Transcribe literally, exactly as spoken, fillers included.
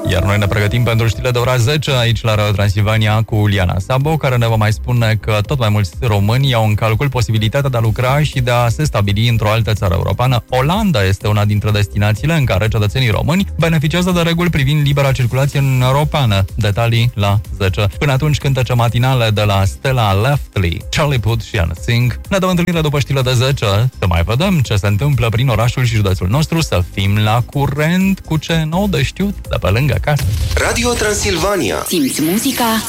Iar noi ne pregătim pentru știrile de ora zece aici la Radio Transilvania cu Liana Sabo, care ne va mai spune că tot mai mulți români iau în calcul posibilitatea de a lucra și de a se stabili într-o altă țară europeană. Olanda este una dintre destinațiile în care cetățenii români beneficiază de reguli privind libera circulație în europeană. Detalii la zece. Până atunci, cântece matinale de la Stella Leftley, Charlie Puth și Anna Singh. Ne dăm întâlnire după știrile de zece. Să mai vedem ce se întâmplă prin orașul și județul nostru, să fim la curent cu ce nou de știut de pe lângă casă. Radio Transilvania. Simți muzica